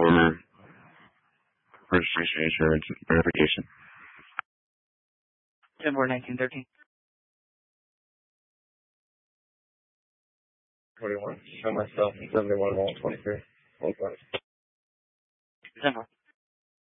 for registration insurance verification. 10-4-1913. 41. Show myself 71 123. 10-4.